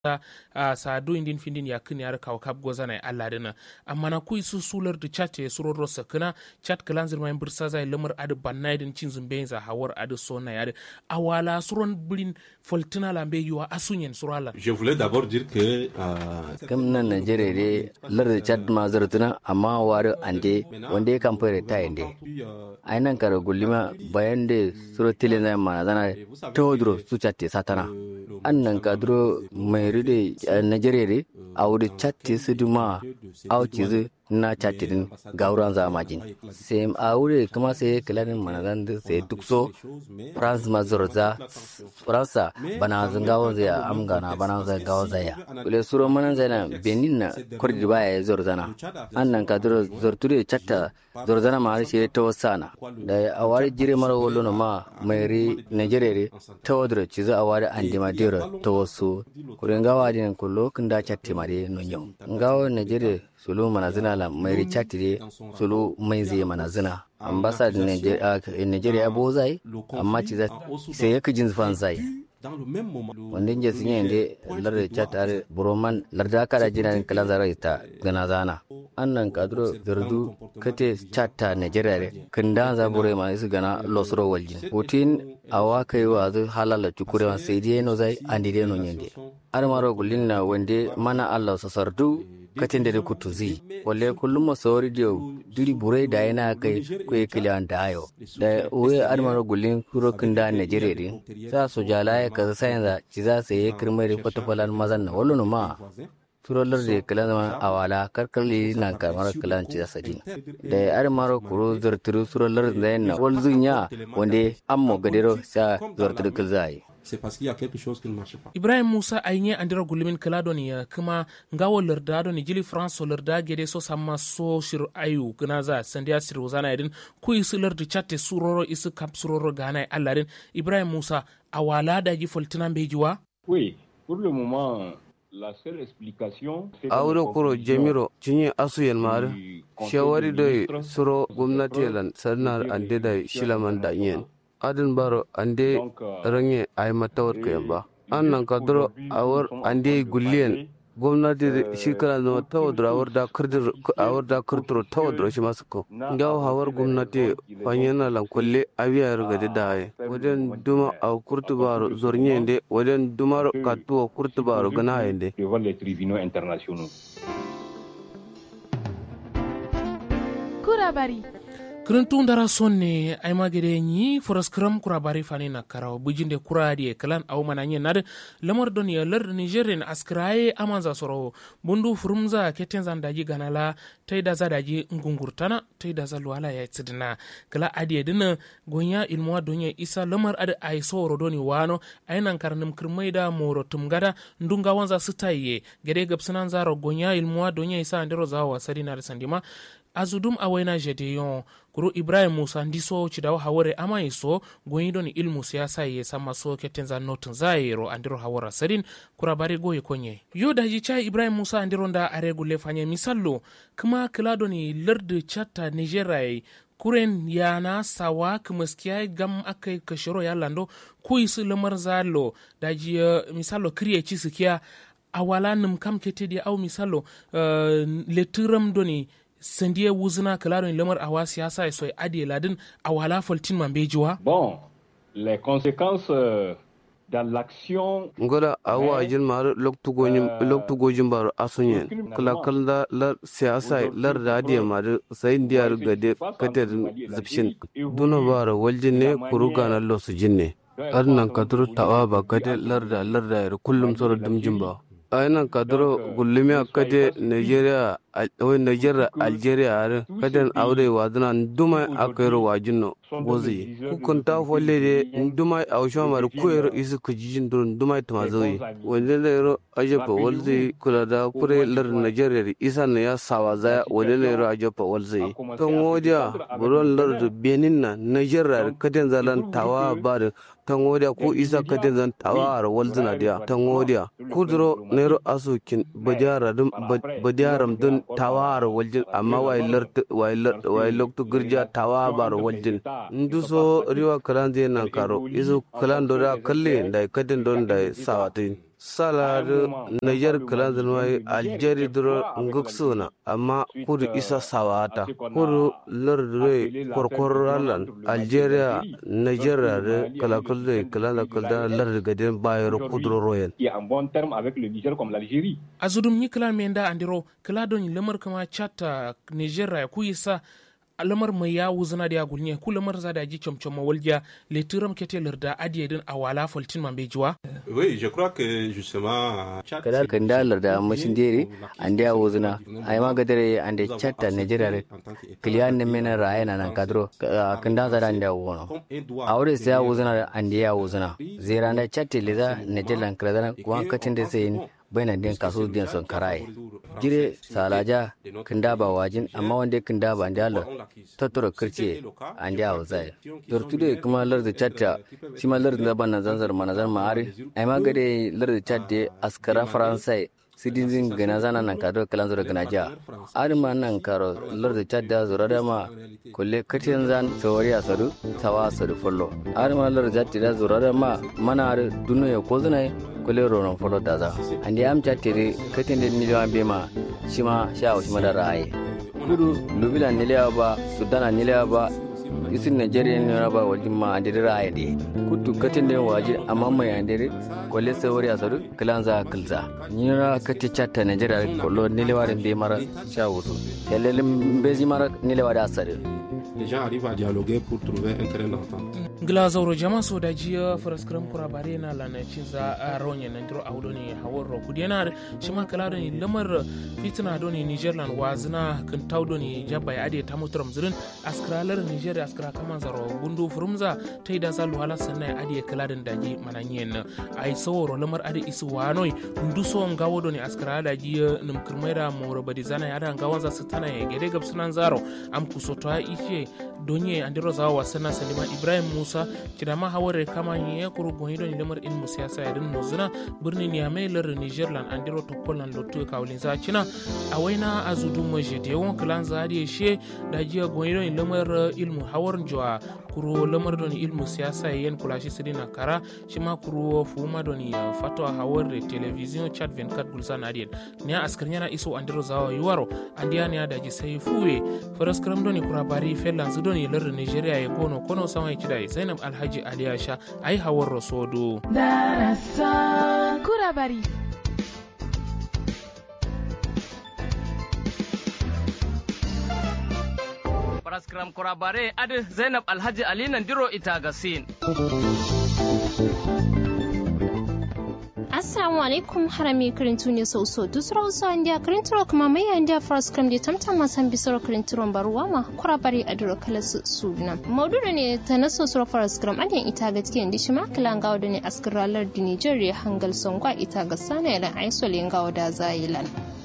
sa do indin findin ya kin yar kaw kap gozana Allah dina amma na ku isu sular da chat ya suro rosa kana chat kalan zirma bursa zai lamar adu bannaidin cin zumbe za hawar adu sona yar awala suron bulin foltina lambe yuwa asunyen surala. Je voulais d'abord dire que kam nan Najeriya de lar chat ma zartuna amma wari ande wanda kan fere ta inde ainan kar gullima bayan de suro tilena ma zana todro su chatte satana annan kadro mai ride Najeriya de awde chatte su duma auci na chattin gauran zamajin sai aure kuma sai kalanin manazan da sai dukso France mazurza Faransa bana zangawo zai amgana bana zai gawo zaya kule suro manan zaina Benin na kurdi baya zorzana annan kadro zorture chatta zorzana ma shi ta wasana da awari jire mara wollo ma mai Nigeria ta wadro cizo awari andima dira ta wasu kuren gawa din kullo kinda chatti mare nonyo ngawo Nigeria sulu manazina la mai chatti sulu mai zai manazina ambassador Nigeria bozai amma ciza sai yake jin fan zai wanda je sun yande larda chatar buroman larda kada jinan kala zaraita gana zana annan kadro zardu kate chatta Nigeria kinda za bure ma su gana losro waljin putin awa kai wa zu halala tukure sai dai no zai andi dai no nyende armaro gulinna wande mana Allah sasardu katin da kutuzi walle kullum masawari da duri burai da yana kai kuye kiliyan da ayo da uwe armaro gulin kurokin da Nigeria din sa su jala ya kaza sayan za ci za su yi kirmai kwatafalan mazan na wallo ma turolar da kilan zaman awala karkarli na kamar kilan ci za su din da armaro kuro zarturu turolar da yana walzunya wanda ammo gadero sa zarturu kilzai c'est parce qu'il y a quelque chose qui ne marche pas. Ibrahim Musa ainye andira gulumin kaladoni ya kuma ngawo larda doni jili France larda gede so sama so shir ayu gnaza sandia sir wazana idin ku isu larda chatte suroro isu kap suroro gana allarin Ibrahim Musa awala da ji foltina bejiwa. Oui, pour le moment la seule explication awro kuro jamiro cinye asu yelmar shawari da suro gwamnati lan sarnar ande da shilaman da yin adin baro ande range ay matawar kayan ba annan kadro awar ande gulliyan gwamnati da shekara zama tawadar awar da kurturo tawadar shi masu ko gawo hawar gwamnati fanyana lankulle abiya riga da haye wajen duma a kurtu baro zornye inde wajen dumar katuwa kurtu baro gana haye inde kurabari kirintun dara sonne ay magede ni foras kram kura bari fani na karaw bujinde kura di kalan aw mananye nad lamar don ya lar Nigerian askraye amanza soro bundu furumza keten zandaji ganala tayda zadaji ngungurtana tayda zalwala ya tsidina kala adi dina gonya ilmuwa donya isa lamar ad ay soro doni wano aynan karnum kirmaida moro tumgada ndunga wanza sitaye gede gabsanan zaro gonya ilmuwa donya isa andero zawa sadina da sandima azudum awena jedeyon kuro Ibrahim Musa ndiso chidawo hawore ama iso goyido ni ilmu siyasa ye sama so ketenza notun zairo andiro hawara sadin kura bare goye konye yo daji chai Ibrahim Musa andiro nda aregule fanye misallo kuma kilado ni lird chatta Nigeria kuren yana sawa kumaskiya gam akai kashiro ya lando ku isu lamar zalo daji misallo kriye chisikia awala num kam ketedi au misallo leturam doni sandiye wuzina kalaron lamar awa siyasa ya soy adi ladin awala foltin mambejiwa. Bon, les conséquences dans l'action ngoda awa jin mar loktu gojin bar asunyen kala kalda la siyasa lar da adi mar sai ndiyar gade kater zipshin duna bar waljin ne kuruga na losu jinne arnan kadru tawa ba kade lar da kullum soro dumjin ba ainan kadro gullumi akade Nigeria Algeria are kaden aure wadana nduma akero wajinno bozi kukunta folle de nduma awsho mar kuero isu kujijin dur nduma tamazoyi wanda lero ajepa walzi kulada kure lar Nigeria isa ne ya sawaza wanda lero ajepa walzi to ngodiya buron lar Benin na Nigeria kaden zalan tawa bar tangodia ko isa kaden zan tawa walzina dia tangodia kudro nero asukin badiyaram dun tawar waljin amma wai loktu girja tawabar waljin nduso riwa kalan zai nan karo isu kalan do da kalle da kadin don da sawatin sala Niger kalan zalmai Algeria duro nguksuna amma kudu isa sawata kudu lardure korkoralan Algeria Nigeria da kalakulde kalala kalda lar gaden bayar kudro royen qui est en bon terme avec le Niger comme l'Algérie. azudum ni kala menda andiro kala don lamar kama chata Nigeria ku isa lamar mai ya wuzuna da ya gulne ku lamar za da ji comcoma walja le tiram kete larda adiye din awala foltin man bejuwa. Oui, je crois que justement kada kanda larda mashin dere ande ya wuzuna ay ma gadare ande chatta Nigeria kliyan ne mena rayana nan kadro kanda za da ande wono awre sai ya wuzuna ande ya wuzuna zira da chatte leza Nigeria kradana kuwan katin da sai bainan din kasu din son karaye jire salaja kinda ba wajin amma wanda kinda ba anda Allah tattara kirce anda ya wazai tortude kuma lar da chatta shi ma lar da ban zanzar manazar ma'ari ai ma gade lar da chatte askara faransai sidin gana zana nan kado kalan zura gana ja arma nan karo lar da chatta zura da ma kulle katin zan sawari asadu tawa asadu follo arma lar da chatta zura da ma mana dunu ya ko zunai kule ronon folo daza andi am chattiri katin de miliyan bema shima sha o shima da ra'ayi kudu lubila niliya ba sudana niliya ba isin Nigeria ne ba wajin ma andi ra'ayi de kudu katin de waji amma mai andi kole sawari asaru kilanza kilza nyira kati chatta Nigeria kollo niliwa de mara sha wusu helelin bezi mara niliwa da asaru. Les gens arrivent à dialoguer pour trouver un terrain d'entente. Glazauro jama so da jiya faraskram kura bare na lana cinza a ronye nan diro a wudoni hawar ro kudena shi ma kala doni lamar fitina doni Nigerland wazina kan taw doni jabba ya ade ta mutram zirin askralar Nigeria askra kaman zaro gundu furumza tai da zalu hala sanna ade kala dan daji mananyen ai saworo lamar ade isu wanoi nduso ngawo doni askra da jiya num kirmaira moro badizana ya da ngawanza sitana ya gede gabsunan zaro am kusoto ife donye andiro zawa wasana Salima Ibrahim Musa kidama haware kama ya kuru gohido ni lamar ilmu siyasa ya din muzuna birnin Niamey lar Nigerland andiro to Poland lotto kawlin za cina awaina azudu maje de won klan za de she da jiya gohido ni lamar ilmu hawar jwa kuru lamar don ilmu siyasa yen kulashi sidina kara shima kuru fuma don ya fatwa hawar television chat 24 gulsan adien ne askarnya na iso andiro zawa yuwaro andiya ne da ji sai fuwe faras kram don kura bari felan su don lar Nigeria ya kono sama kidai Zainab Alhaji Aliyasha ai hawar rasodo Darasan Kurabari. Paraskram Kurabare adi Zainab Alhaji Ali Nandiro Itagasin. Assalamu alaikum harami karintu ne so dusra uso andia karinturo kuma mai andia first kam de tamtam masan bisoro karinturon baruwa ma kurabari aduro kala suna maududu ne ta naso sura first kam adin ita ga cikin dishima kala ngawo da ne askiralar di Nigeria hangal songwa ita ga sana yalan aisole ngawo da zayilan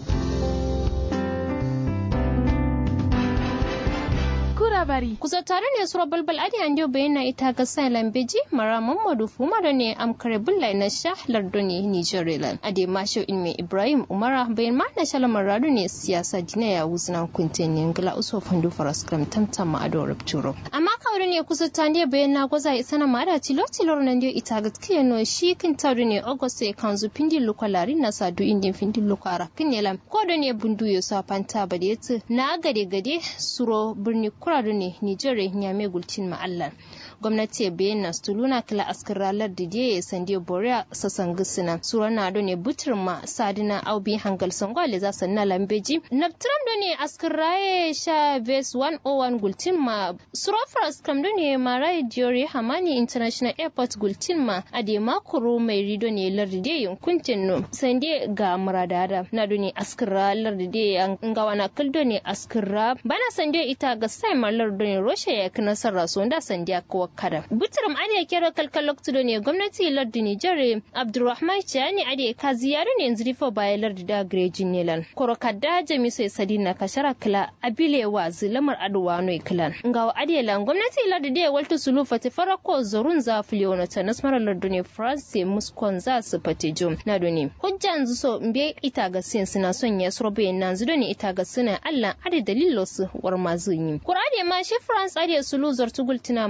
Kurabari. Kusa tare ne sura balbal adi andio bayana ita ga sailan beji mara Muhammadu Fumaro ne amkare bullai na shahlar doni Nigerian ade masho ilmi Ibrahim Umara bayan ma na shalamar radu ne siyasa dina ya wuzna kunten ngala uso fandu faraskram tamtam ma ado rapturo amma kawre ne kusa tande bayan na goza isana ma da tilo nan dio ita ga kiyano shi kin tawdu ne August kanzu pindi lukalari na sadu indin pindi lukara kinelam ko da ne bundu yo sa fanta ba da yace na gade suro birni kuradu ne Nigeria nyame gulcin ma'allar gwamnati bayan stuluna kala askaralar da je sande boria sasan gisina sura na do ne buturma sadina aubi hangal sangwale za sanna lambeji naptram do ne askaraye sha verse 101 gultin ma sura fras kam do ne marai diori hamani international airport gultin ma ade makuru mai rido ne larde yunkuntin no sande ga muradada na do ne askaralar da je ngawana kaldo ne askara bana sande ita ga sai mallar do ne roshe ya kana sarraso da sande ko kada butrum ade kero kalkalok tudo ne gwamnati lardi Niger Abdulrahman Chani ade ka ziyaru ne zrifo bayan lardi da grejin nelan korokadda jami sai sadina kashara kala abilewa zilamar adwa no iklan ngawa ade lan gwamnati lardi da waltu sulufa ta farako zorun za filiona ta nasmar lardi ne France muskon za su fatejum na doni hujjan so mbe ita ga sin suna son ya srobe nan zudo ne ita ga suna Allah ade dalilo su war mazuni Qur'ani ma shi France ade sulu zartugul tina ma ada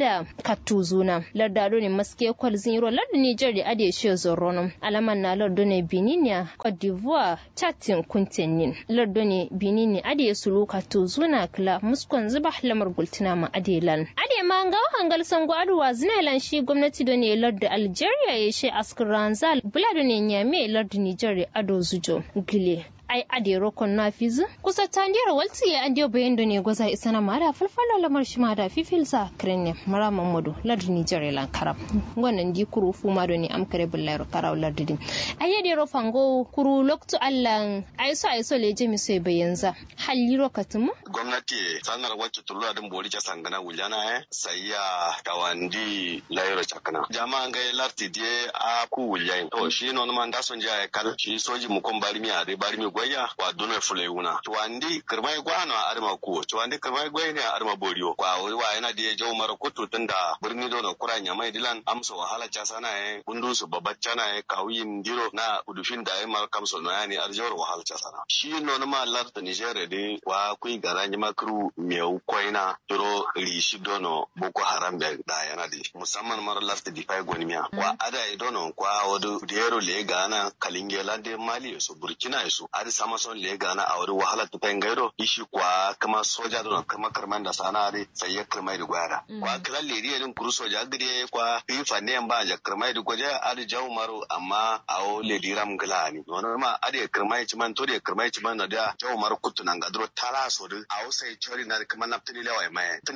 ada katuzuna lardado ne maske kwal zinro lardu Niger da ade she zorono alaman na lardu ne Benin ya Cote d'Ivoire chatin kuntenin lardu ne Benin ade sulu katuzuna kla muskon zuba lamar gultina ma ade lan ade ma ga hangal sango aduwa zinalan shi gwamnati da ne lardu Algeria ya she askranzal bulado ne nyame lardu Niger ado zujo gile ai adero kon na fizu kusa tandiyar walti ya andiyo bayan da ne gwaza isana mara falfala lamar shi ma da fifilsa krenne mara mamadu lardu Niger lan karab wannan di kuru fu ma do ne amkare billahi karaw lardu din ayyadero fango kuru loktu allan aiso leje mi sai bayanza haliro katumu gwamnati sanar wacce tulwa din bori ta sangana wuljana sayya tawandi layro chakana jama'an ga larti die a ku wulyain to shi non man da son ja kal shi soji mu kon bari mi ade bari mi goya wa dono fule wuna to andi kirmai gwano a arma ko to andi kirmai goyi ne a arma boriyo kwa wa yana da jawo mara kutu tunda birni dono kuranya mai dilan amso wahala cha sana gundu su babacca na kawin diro na udufin da ai mar kamso no yani arjawar wahala cha sana shi non ma larta Niger de wa kuin garanya makru meu koina duro rishi dono boko haram da yana di musamman mar larta di fay gonimiya wa ada dono kwa wodu dero le gana kalingela de mali su burkina su ari sama son le gana a wuri wahala ta gairo ishi kwa kama soja don kama karman da sana ari sai ya karmai da gwara kwa kala leriya din kuru soja gire kwa fifa ne ba ja karmai da gwaje ari jawu maro amma awo le diram glani wannan ma ari karmai ci man to da karmai ci man da jawu maro kutu nan gadro tala so da awo sai chori na kama naftini lewai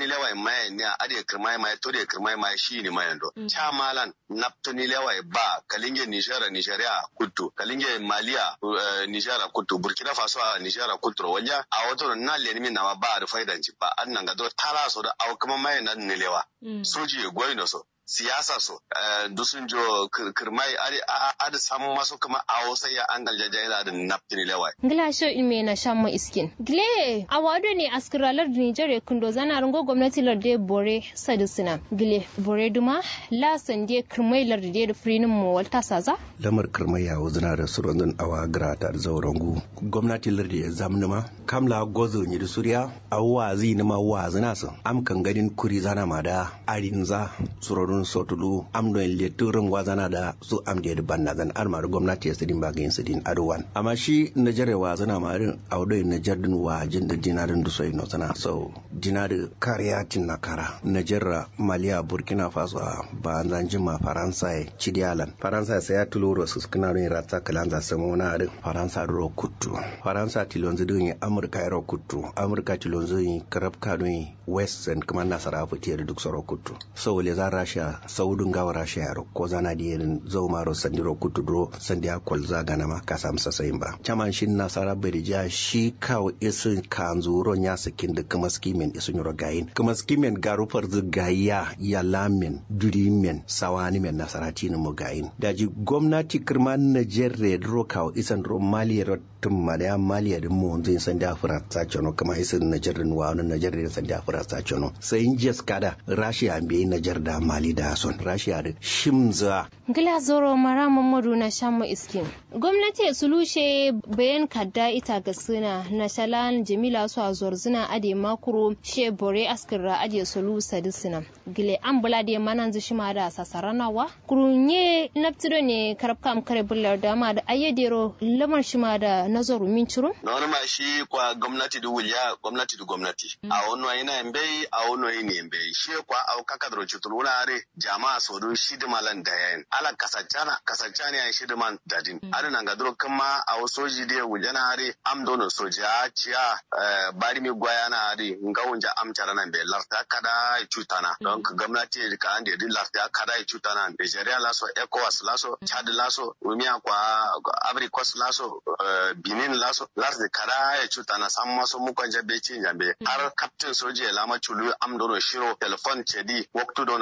mai ne ari karmai mai to da karmai mai shi ne mai ndo cha malan naftini lewai ba kalinge Nigeria kutu kalinge Maliya Nigeria kutu Burkina Faso a Nigeria kutu wanya a wato na lenimi na ba da faidan ci ba annan ga do tala so da aw kuma mai nan ne lewa soji goyi no so siyasa so dusun jo kirmai ada samu maso kuma awo sai ya angal jajaira da naftini lewai ngila sho ime na shammo iskin gile awado ne askiralar Nigeria kundo zana rango gwamnati larde bore sadisina gile bore duma la sande kirmai larde da frinin mu walta saza lamar kirmai ya wuzuna da surundun awa grata da zaurangu gwamnati larde ya zamnuma kamla gozo ni da suriya awazi nima wazina su am kan gadin kuri zana ma da arinza surundun sotulu amdo en leturin wazana da su amde da banna zan armar gwamnati ya sidin ba gain sidin arwan amma shi Najere wazana ma rin audo Najerdin wajin da dinarin du soyi no sana so dinar kariya tin nakara Najera Maliya Burkina Faso ba zan jima Faransa Chidialan Faransa sai ya tuluro su kana rin rata kalanza samo na rin Faransa ro kuttu Faransa tilonzu din Amurka ro kuttu Amurka tilonzu karabka din Western kuma nasara fitiyar duk soro kuttu so le za Russia saudun gawa Russia yaro ko zana da yin zaumaro sandiro kutudro sandiya kwalza gana ma ka samu sasayin ba chaman shin nasara berija shi kawo isin kanzuro nya sakin da kuma skimen isun yoro gayin kuma skimen garufar zugaya ya lamin durimen sawani men nasara tinin mu gayin daji gwamnati kirman Nigeria ro kawo isan ro Mali tum madaya Mali da mu zin sandiya fura ta chono kuma isin Nigeria wa wannan Nigeria sandiya fura ta chono sai injes kada Russia be Nigeria da Mali da son Russia da shimza gila zoro mara mamadu na shamu iskin gwamnati sulushe bayan kadda ita ga suna na shalan Jamila su a zorzina ade makuro she bore askira ade sulu sadisina gile an bula da manan zu shima da sasaranawa kurunye naptido ne karabkam kare bullar da ma da ayyadero lamar shima da nazaru min ciro non ma shi kwa gwamnati du wulya gwamnati du gwamnati a wono ina embe a wono ina embe shi kwa au kakadro chutuluna are jama'a sodu shidimalan da yayin ala kasacana ya shidiman dadin adana ga duro kuma a soji da wujana are am dono soja ciya bari mi gwaya na are ngawunja am tarana be larta kada chutana don gwamnati ka ande din larta kada chutana Nigeria laso ECOWAS laso Chad laso umia kwa Ivory Coast laso Benin laso larta kada chutana samma so mu kwanja be cinja be har captain soji lama chulu am dono shiro telefon chedi waktu dono awar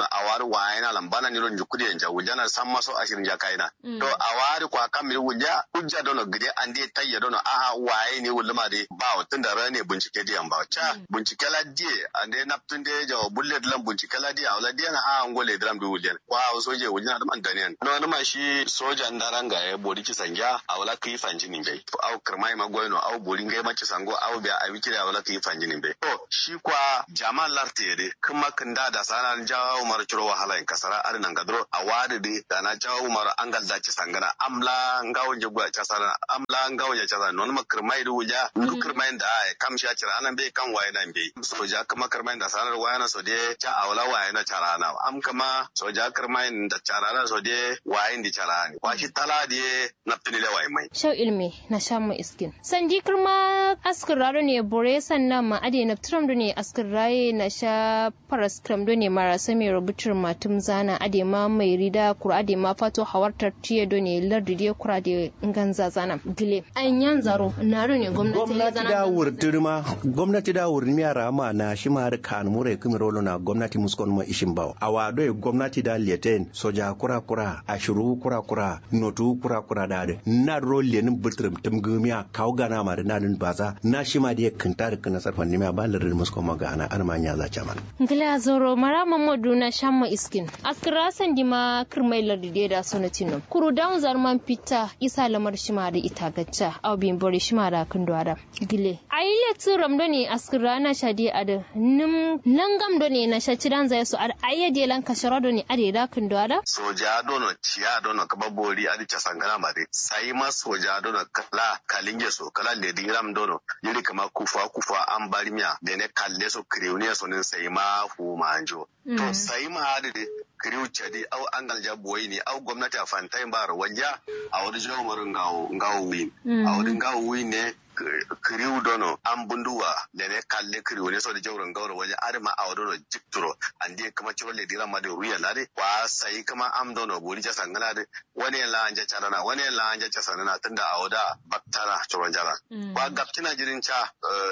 wayena lambana ni ron jukudi en jawujana samma so ashirin jakaina to awari kwa kamil wujja hujja dono gide ande tayya dono aha waye ne wulma de ba tunda rane bincike diyan ba cha bincike la die ande naptunde jawo bullet lan bincike la die awla diyan a ngole dram du wulden kwa soje wujna da man daniyan no ma shi soja ndaranga e bodi kisangya awla ki fanjini be aw kirmai magoyno aw bodi ngai mace sango aw be a wikira awla ki fanjini be to shi kwa jama'a lartere kuma kanda da sanan jawo mar ciro wahala in kasara arinan gadro awade de dana jawo mar angal dace sangana amla ngawo jogwa casara amla ngawo ya casara non ma kirmai du wuja du kirmai da kam sha cira anan be kan waye nan be soja kuma kirmai da sanar wayana so de ta awla waye na carana am kama soja kirmai da carana so de waye ndi carani kwashi tala de naftini le waye mai shau ilmi na shamu iskin sanji kirma askiraro ne bore sannan ma ade naftram ne askiraye na sha paraskram ne marasa mai rubutar matum zana ade ma mai rida kura ade ma fato hawartar tiye ne lardi de kura de ganza zana gile an yan zaro na ne gwamnati da wurturma gwamnati da wurin yara ma na shi ma kan mure kuma rolo na gwamnati muskon ma ishin bawo awado gwamnati da lieten soja kura ashiru kura notu kura da na role ne butrum tumgumiya kawo gana ma da nan baza na shi ma da kantar kana sarfan ne ma ba larin muskon ma gana an ma nya za cha man gila zoro mara mamadu na shamma iskin askira sandi ma kirmai lardi de da sonatino kuru down zarman pita isa lamar shima da ita gacca au bin bore shima da kan duwada gile ayi turam do ne askira na shadi ada nim langam do ne na shaci dan zai su ayi de lan kashara do ne ade da kan duwada soja dono ciya dono kababori adi casangana ma de sai ma soja dono kala kalinge so kala le diram dono yiri kama kufa an barmiya da ne kalle so kriuniya so nin sai ma hu manjo to sai ma ade kiriu chadi au angal jaboyi ne au gwamnati a fantai ba rawanja a wani jawo marin ngawo wi a wani ngawo wi ne kiriu dono an bunduwa da ne kalle kiriu ne so da jawran gawar waje arma a wani jikturo an je kuma ciro le dira ma da ruya lade wa sai kuma am dono bori ja sangana de wani la anja charana wani la anja chasana tunda a wada baktara ciro jara wa gaptina jirin cha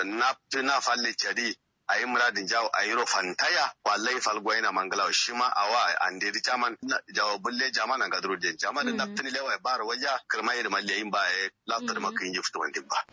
na falle chadi a yi muradin jawo a yi rofantaya wallahi falgwai na mangala shi ma a wa an dedi jaman jawo bulle jaman an gadro den jaman da naftini lewa ba ra waja kirma yi da mallayin ba ya lafta da makin yi fito wandin ba.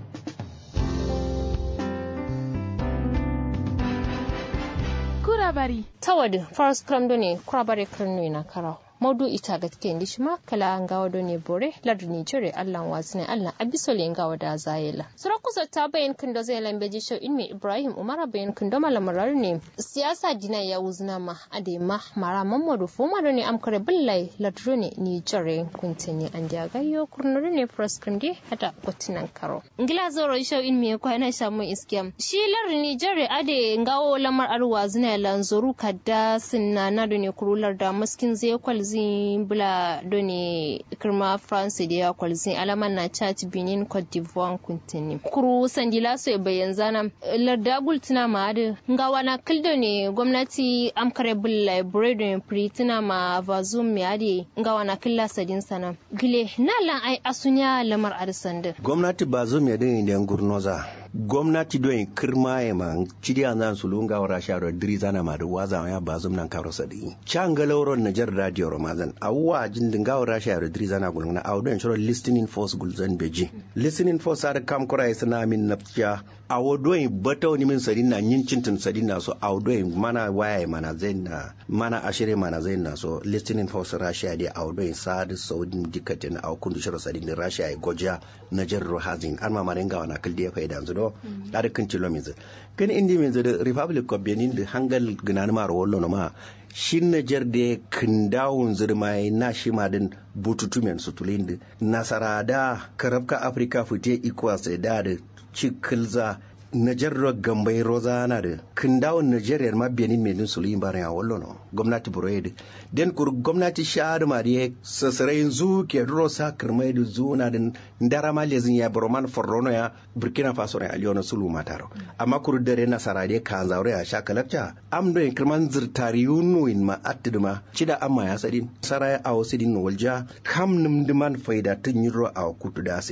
Kurabari. Tawad first kram ne kurabari karnu na karau. Maudu ita ga take ndi shima kala an gawa do ne bore lardu ni jure Allah wasne Allah abisole ngawa da zayela sura kusa ta bayan kin da zai lambeji show in me Ibrahim Umar bayan kin da malamarar ne siyasa dina ya wuzna ma ade ma mara Muhammadu Fuma do ne amkare billahi lardu ne ni jure kuntini an da gayyo kurnuru ne proskindi hada kotinan karo ngila zoro show in me ko ana shamu iskiyam shi lardu ni jure ade ngawo lamar arwa zina lanzoru kadda sinna na do ne kurular da maskin zai kwal bula doni kirma France da ya kwalzin alaman na Chad Benin Cote d'Ivoire kuntini kuru sandila so bayan zana larda gultina ma da ngawa na kildo ne gwamnati amkare bulla library pritina ma vazum mi ade ngawa na killa sadin sana gile na lan ai asunya lamar arsanda gwamnati bazum ya dani da gurnoza gwamnati don kirma ya ma cidiya zan su lunga wa rasharo diri zana ma da waza ya bazum nan karo sadi can galauron Najar radio Ramazan awwa jindin ga wa rasharo diri zana gulna awdon shiro listening force gulzan beji listening force ar kam kura sana min nafciya awodon bataw ni min sadin na yin cintin sadin na so awdon mana waya mana zain na mana ashire mana zain na so listening force rashaya di awdon sadu saudin dikatin aw kundu shiro sadin rashaya goja Najar Rohazin arma marenga wana kildi ya faida yanzu da kan kilometer kan indi min da Republic of Benin da hangal gnan maro wallo ma shin Najar da kindawun zirmai na shi madin bututu men sutulin nasara da karabka Africa fute equals da cikilza Najar gambai rozana da kindawun Nigeria ma Benin medin sulin baran ya wallo no gwamnati buroyed den kur gwamnati shahar mariye sasarayin zu ke rosa kirmai da zuna din ndara malezin ya broman forrono ya Burkina Faso ya aliona sulu mataro amma kur dare nasara de kan zaure ya shakalafta am do en kirman zirtariyunu in ma attiduma cida amma ya sadin saraya a wasidin walja kam nim diman faida tun yiro a kutu da sidin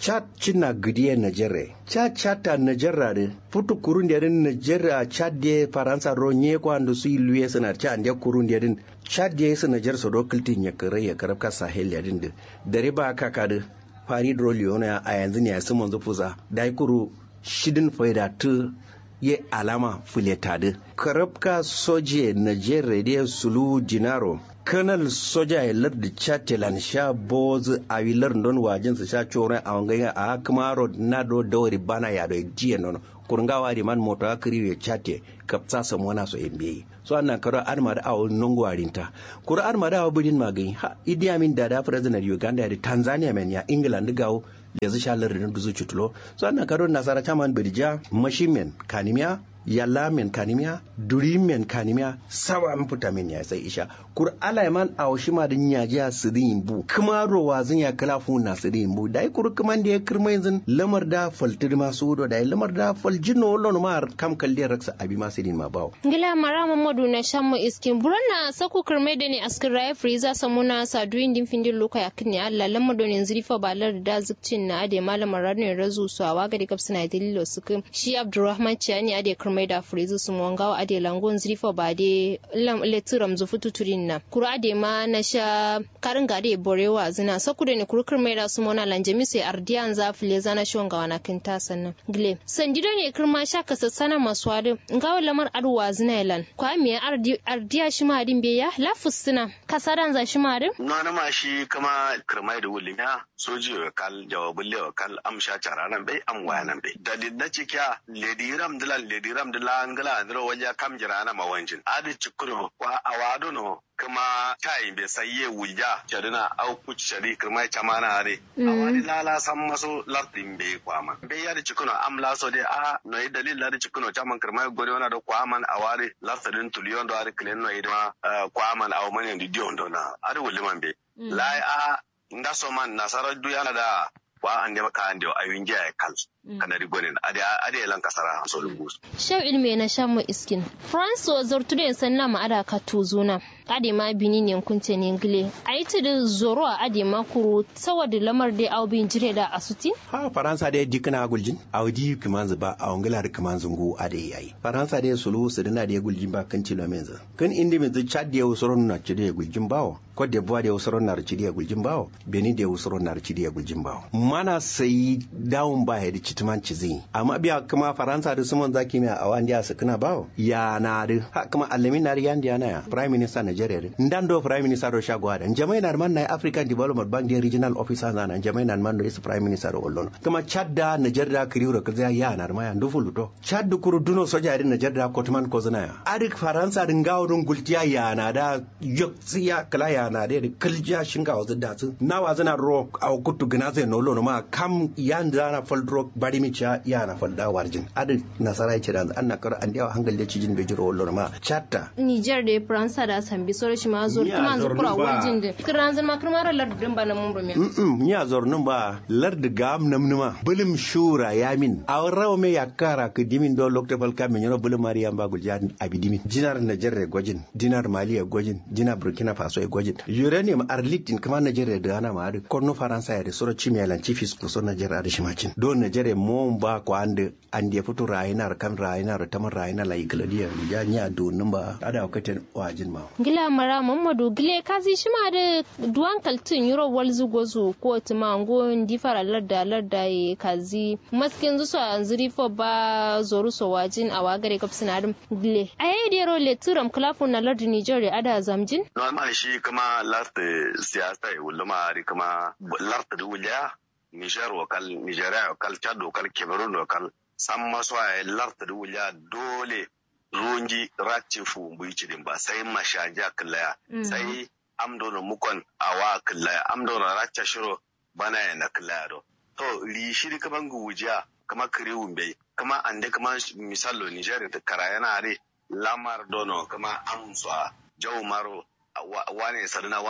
Chad china gidiyar Najeriya. Chad ta Najeriya de futu kurun da din Najeriya Chad de Faransa ronye kwando su iluye suna ci ande kurun da din Chad de su Najeriya so dokiltin ya kare ya karabka Sahel ya din da dare ba kaka da Fari Droliona a yanzu ne ya su manzo fuza dai kuru shidin faida tu ye alama fuleta da karabka soje Najeriya de sulu dinaro Colonel soja ya lar da chatelan sha boz a wilar don wajen su sha chore a wangaya a kuma road na do dawri bana ya do jiya nono kurungawa di man moto akiri ya chate kapsa samona so NBA so annan karo arma da awon nongo arinta kuro arma da awon budin magani ha Idi Amin da president Uganda da Tanzania men ya England gawo yanzu sha lar da duzu chutulo so annan karo nasara chaman birja mashimen kanimiya yalla men kanimiya duri men kanimiya sawa an fita men ya sai isha kur alaiman awshima da nyajiya sidin bu kuma rowa zan ya kalafu na sidin bu dai kur kuma da ya kirma yanzu lamar da faltir ma sudo dai lamar da faljino lon ma kam kalle raksa abi ma sidin ma bawo ngila mara mamadu na shammo iskin burana saku kirme da ne askin raya friza samuna saduin din findin loka yakin ne Allah lamar don yanzu rifa balar da zukcin na ade malamar ranin razu su awa ga dikap suna dalilo sukin shi Abdurrahman Chiani ade mai da frizu sun wangawa ade langon zrifa ba de leturam zu fututurin na kura ade ma na sha karin gade borewa zina sakude ne kurkur mai da su mona lanjemi sai ardiyan za file zana shi wangawa na kinta sannan gle sandido ne kirma sha kasassana masu wadin ngawa lamar arwa zina lan kwa me ardiya shi ma din beya lafus suna kasadan za shi ma din na ma shi kama kirmai da wulimiya soji kal jawabul kal amsha charanan bai amwaya nan bai dalil na cikiya lediram dila ngala andro wanya kam jirana mawanjin adi chukuro wa awado no kuma tai be sayye wulja jarina au kuch shari kuma chamana are awadi lala sam maso lartin be kwama be yadi chikuno amla so de a no dalil ladi chikuno chaman kuma gori wana do kwaman awari lartin tuliyon do ari klen no idma kwaman aw manen di diondo na ari wuliman be lai a ndaso man nasara duyana da wa ande maka ande ayunja ya kal kana rigonin ade lan kasara so lungus shaw ilme na shamu iskin France wa zortude sanna ma ada ka tuzuna ade ma bini ne kunce ne ngle aiti da zoro ade ma kuru sawadi lamar de au bin jire da asuti ha Faransa da dikna guljin audi kaman ba a wangala da kaman zungu ade yayi Faransa da sulu su dana da guljin ba kan kilometer kan indi min zu Chad da usuron na ci da guljin bawo Cote d'Ivoire da usuron na ci da guljin bawo Benin da usuron na ci da guljin bawo mana sai dawun ba ya citiman cizi amma biya kuma Faransa da suman zaki mai a wanda su kana bawo ya na da kuma alamin na riyan da na prime minister Nigeria ndando prime minister do shagwa da jama'i na man na African Development Bank da regional officer na jama'i na man do is prime minister Ollon kuma Chad da Nigeria kiriyo kaza ya na ma ya ndufulu to Chad da kuruduno soja da Nigeria kotman ko zana ya adik Faransa da ngawo dun gultiya ya na da yoksiya kala ya na da kalja shinga wazu da su nawa zana ro a kutu gina zai no ma kam yan da na faldro bari mi cha ya na falda warjin adi nasara yake da an na kar an da hangal da cijin be jiro wallo ma chatta Niger da France da sambi sore shi ma zor kuma zor kura warjin da kiran zan ma kirmar lardin ba na mun rumiya nya zor nun ba lard gam namnuma bulim shura yamin awraw me yakara ke dimin do lokte fal kam nyoro bulim mariya ba guljan abidimin dinar Niger gojin dinar Mali gojin dinar Burkina Faso gojin uranium arlitin kuma Niger da ana ma korno Faransa ya da soro chimiyalan chifis ko so Nigeria da shimacin don Nigeria mo ba ko ande fito rayinar kan rayinar tamar rayinar la igladiya ya nya do numba ada okaten wajin ma gila mara Muhammadu gile kazi shima da duwan kaltin euro walzu gozu ko tuma ngo ndi fara larda e kazi maskin zu so anzuri fo ba zoru so wajin awagare kapsina dum gile ayi de ro le turam klafu na larda Nigeria ada zamjin no ma shi kuma larte siyasa e ulama ri kuma larte du wulya Niger wakal Nigeria wakal Chad wakal Cameroon wakal samma so ay larte du wulya dole rungi ratifu mbuici din ba sai mashaja kallaya sai amdo no mukon awa kallaya amdo na racha shiro bana yana kallaya do to li shiri kaman gujiya kama kiriwun bai kama ande kama misalo Nigeria da karayana are lamar dono kama amswa jaw maro wane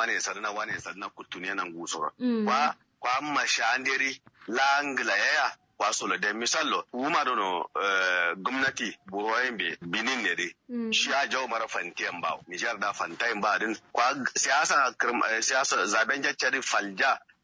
sadana kutune nan gusura kwa mashandiri langla yaya kwaso da misalo wuma dono gwamnati buroyembe binin ne dai shi a jawo mara fantiyan ba Nijar da fantayin ba din kwa siyasa zaben jaccari falja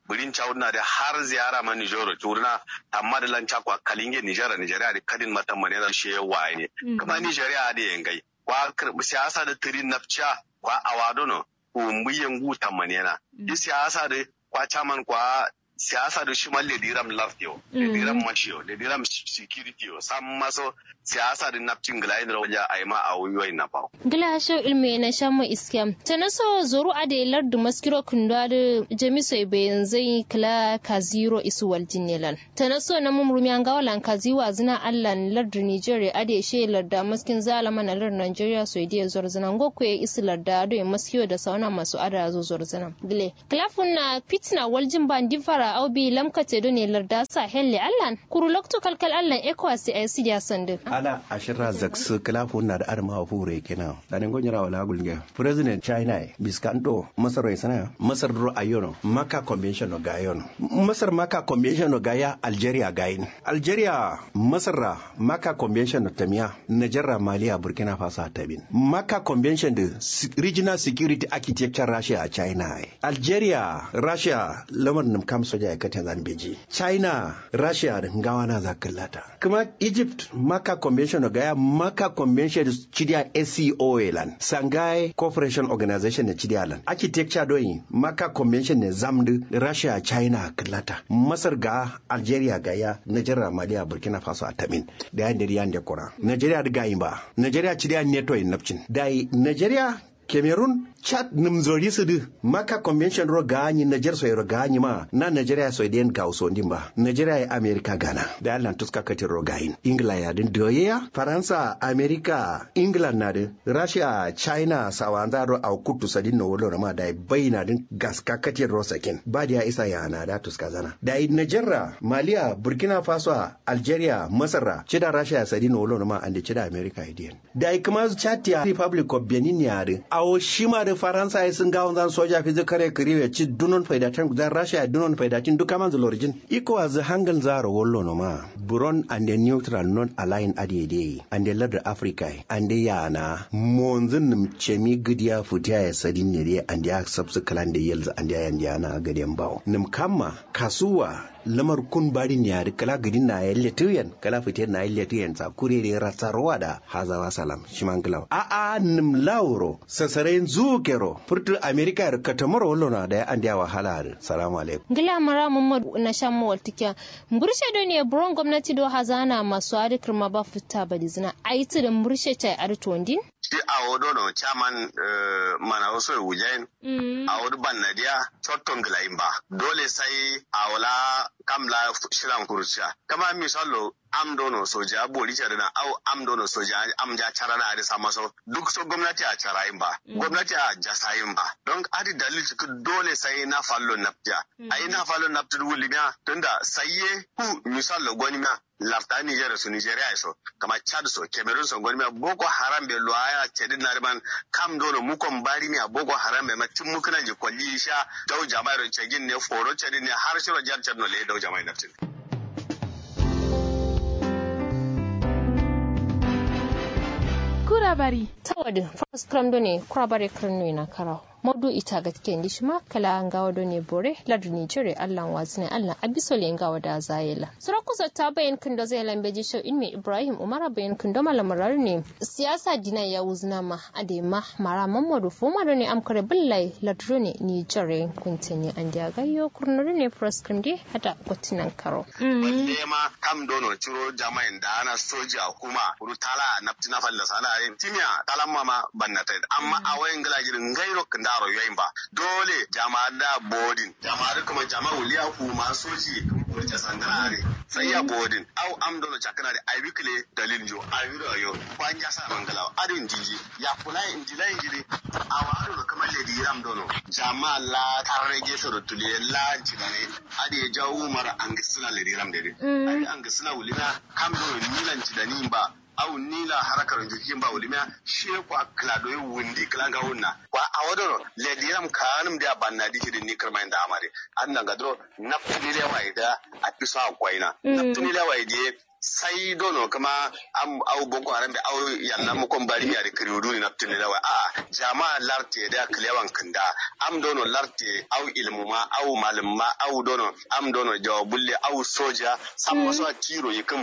burin chawna da har ziyara ma Niger turna amma da lan chakwa kalinge Nigeria da kadin matan mane da she waye kuma Nigeria da yangai kwa siyasa da tirin nafcha kwa awadono umbiyen gutan manena siyasa da kwa chaman kwa siyasa da shi malle diram laftiyo diram machiyo diram security yo sam maso siyasa da napcin glain roja ayma awuyoy na paw gila sho ilmi na shamu iskam tanaso zoru ade lardu maskiro kundwa da jamiso ibe zai kala kaziro isu waljinelan tanaso na mumrumi an gawalan kaziwa zina allan lardu Nigeria ade she larda maskin zalama na lardu Nigeria so idiya zorzana ngokwe isu larda do maskiyo da sauna masu ada zo zorzana gile klafun na pitna waljin ban difara au bi lamkate do ne larda sa helle allan kuru lokto kalkal allan ekwasi ay sidiya sande ala ashira zaksu klafun na da arma fure kenan danin gonyara wala gulge president China biskanto masar sana masar ro ayono maka convention no gayono masar maka convention no gaya Algeria gayin Algeria masar maka convention no tamiya Nigeria Maliya Burkina Faso tabin maka convention de regional security architecture Russia China Algeria Russia lamarin kam soja ka ta Zambeji China Russia da ngawana zakallata kuma Egypt maka convention no gaya maka convention chidia SCO lan Shanghai Cooperation Organization ne chidia lan architecture doyin maka convention ne zamdu Russia China kallata Masar ga Algeria gaya Nigeria Maliya Burkina Faso atamin da yan da yan da kora Nigeria da gayin ba Nigeria chidia neto in napcin dai Nigeria Cameroon Chad nimzori su du maka convention ro ganyi Niger so ro ganyi ma na Nigeria so den ga so ndimba Nigeria ya America Ghana da Allah tuska katin ro gayin England ya din doya Faransa America England na din Russia China sawanza ro au kutu sadin no wolo ma da bayina din gaska katin ro sakin ba da isa ya na da tuska zana da Nigeria Maliya Burkina Faso Algeria Masar cida Russia sadin no wolo ma ande cida America idiyan da kuma Chad Republic of Benin ya din awo shima da Faransa ya sun gawon zan soja fi zikare kiriwe ci dunon faidatin zan Rasha dunon faidatin duka man zulorjin iko az hangal zaro wollo no ma buron and the neutral non aligned adede and the ladder Africa and the yana monzin nim chemi gidiya futiya ya sadin ne and ya sabsu kalan da yelza and ya yana gadiyan bawo nim kamma kasuwa lamar kun bari ne ya kala gidin na yalle tuyen kala fitir na yalle tuyen sa kure da ratsarwa da hazawa salam shimanglaw a nim lauro sasaren zukero furtu America ya katamar wallo na da an da wahala salamu alaikum gila mara Muhammad na shammu waltikiya murshe do ne buron gwamnati do hazana masu adikir ma ba fita badizina aiti da murshe tai artondin shi a wodo no chairman mana wasu wujain a wodo bannadia chotton glaimba dole sai a wala kamla shiran kurciya kama misalo amdono soja bori na au amdono soja amja charana da samaso duk so gwamnati a charayin ba gwamnati a jasayin ba don adi dalil dole sai na fallo napja ai na fallo napja wulina tunda sayye ku misalo gonima lafta Nigeria so kama Chad so Cameroon so gonima Boko Haram be loaya chedin narban kam dono mukon bari mi Boko Haram be matin mukuna je kwalli sha dau jama'ar chegin ne foro chedin ne har shiro jar chadno le dau jama'a naftin kurabari tawadi first cram do ne kurabari kranu ina karaw modu ita ga take ndi shima kala ngawa do ne bore ladu Nigeria Allah wazina Allah abisole ngawa da zayela sura kusa ta bayan kin da zai lambeji show in Ibrahim Umar bayan kin da malamarar ne siyasa dina ya wuzna ma adema mara Muhammadu Fuma do ne amkare billahi ladu ne Nigeria kuntini an da gayyo kurnuru ne first cram di hada kotinan karo balle ma kam dono ciro jama'in da ana soja kuma rutala naftina falla sala timiya talamma ma bannata amma a wayan galajirin gairo ndaro yoyin ba dole jama'a da bodin jama'a kuma jama'a wuliya ku ma soji kun ta sangarare sai ya bodin au amdono chakana da aibikle dalil jo ayuro yo kwanja sa mangala adin jiji ya kula injila injili awaro kamar le diram dono jama'a la tarrege so rutule la jidane ade jawu mara angisina le diram dede ade angisina wulina kamdo nilan jidani ba au nila harakar jikin ba ulimiya shi kwa klado yi wundi klanga wunna kwa awodo le diram kanum da banna dike din nikar mai da amare annan gadro naftini le waida a piso akwaina naftini le waide sai dono kuma au boko haram be au yanna mu kon bari ya de kriudu ni naptin da wa jama'a larte da klewan kanda am dono larte au ilmu ma au malim ma au dono am dono jawabulle au soja sam maso tiro yikum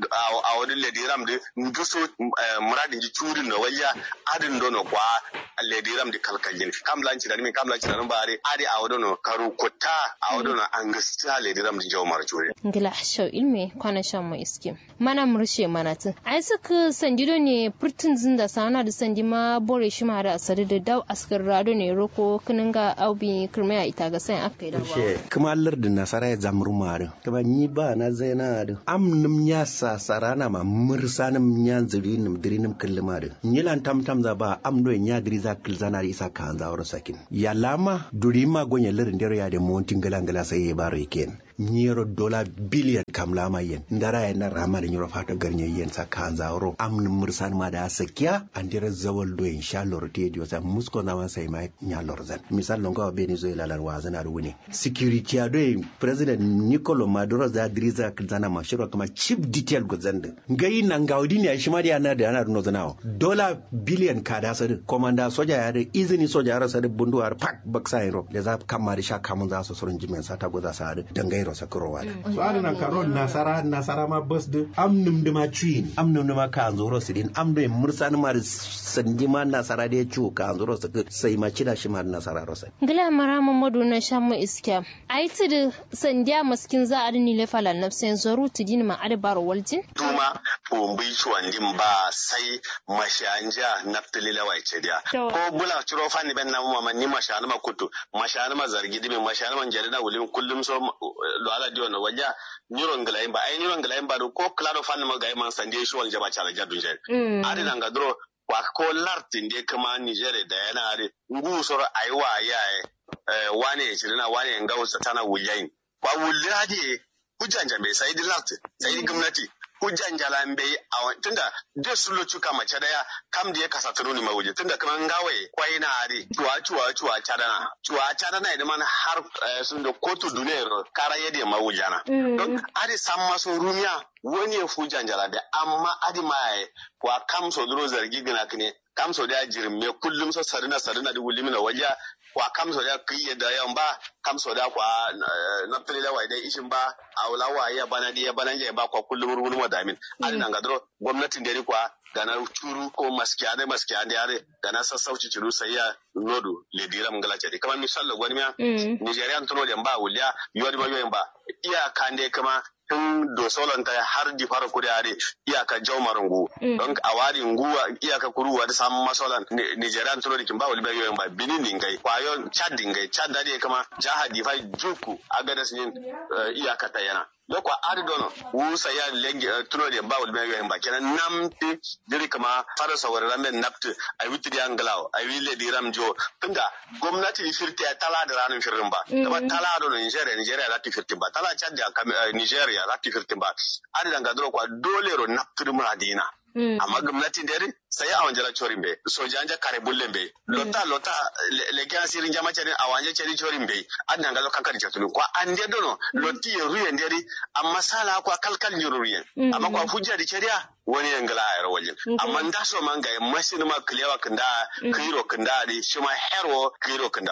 a wadin lediram de nduso muradin ji turin da wayya adin dono kwa lediram de kalkalin kamlanci da min kamlanci da bare adi a wadono karu kota a wadono angasta lediram de jawmar jure ngila shaw ilme kwana shan mu iski mana murshe manatin ai suka sandido ne furtun zinda sana da sandi ma bore shi ma da asari da daw askar rado ne roko kininga aubi kirmaya ita ga sai aka yi da ba kuma allar da nasara ya zamur mare kuma ni ba na zaina da amnum ya sarana ma mursanum ya zirinum dirinum kulluma da nilan tamtam za ba amdo ya diriza kilzana da isa kan zawar sakin ya lama durima gonya lirin dare ya da montin galangala sai ya baro yake nyero dola biliyan kamla ma yen ndara ya na rama da nyero fata garnya yen sa kan zawro amnum mursan ma da sakiya andira zawal do insha Allah te dio sa musko na wan sai mai nya lorzan misal longa beni zo ilalar wazana da wuni security ado president Nicolo Maduro da diriza kilzana ma shiro kama chief detail gozanda ngai nan gaudi ne shi ma da yana da ana no zanawo dola biliyan kada sa komanda soja ya da izini soja ya rasa da bunduwar pak baksa ro da za kama da sha kamun za su surun jimen sa ta goza sa da dangai ro sakrowa so adana karon nasara ma bus de amnum de ma twin amnum de ma ka zoro sidin amdo mursan ma sandi ma nasara da ciwo ka zoro sai ma cida shi ma nasara ro sai gila mara mamadu na shamu iska aiti da sandiya maskin za a rini le falan nafsin zoru tidin ma adbar waljin tuma bombi chuandin ba sai mashanja naftali lawai ce dia ko bula ciro fani ben na mu ni mashana ma kutu mashana ma zargi dibe mashana man jarida wulim kullum so lo ala dio no waja nyuron ngalaim ba ai nyuron ngalaim ba ko klaro fani ma gai man sande shi wal jaba chala jadu je adina ngadro kwa ko lartin de kama Nigeria da yana are ngu soro aiwa ya wane chirina wane ngausa tana wuyayin kwa wuladi hujjanja bai sai lartin sai gwamnati hujjanja lambe a tunda da su locu kama cadaya kam da ya kasa turuni mawuje tunda kaman gawaye kwai na ari cuwa cadana idan man har sun da kotu duniyar kara yadda mawujana don ari san maso rumiya wani ya hujjanja lambe amma adi mai kwa kam so duro zargi gina kine kam so da jirme kullum so sarina da wulimina waja kwa kam so da kiyi da yan ba kam so da kwa na pele wai dai ishin ba aulawa ya bana dia bana ba kwa kullum ruwan madamin an nan gadro gwamnatin da kwa da na turu ko maskiya da yare da na sassauci ciru sai ya nodo le diram galace de kamar misal gwani miya Nigerian tuno da ba wuliya yodi ba yoyin ba iya kande kama tun dosolanta har di fara kudi are iyaka jaumarungu don a wari nguwa iyaka kuruwa da samun masolan Nigerian tuno da kin ba wuliya yoyin ba Benin dingai kwayon Chad dingai Chad da dai kama jaha di fai juku agadas nin iyaka ta yana lokwa aridono wusa ya legi tuno da ba wuliya yoyin ba kenan namti diri kama fara sauraron men napti ai witri anglao ai wile diram jo tunda gwamnati firti ya tala da ranin firin ba kuma tala do Nigeria da firti ba tala Chad da Nigeria lati firtin ba an danga duro kwa dole ro naptur muradina amma gwamnati dare sai a wanjala chorin be sojanja kare bullen be lota le kyan sirin jama chari a wanje chari chorin be an danga zo kankari chatulu kwa ande dono loti ruye nderi amma sala kwa kalkal nyuruyen amma kwa fujja di charia wani yangala ayar wajin amma ndaso manga masin ma kliyawa kanda kiro kanda di shima herwo kiro kanda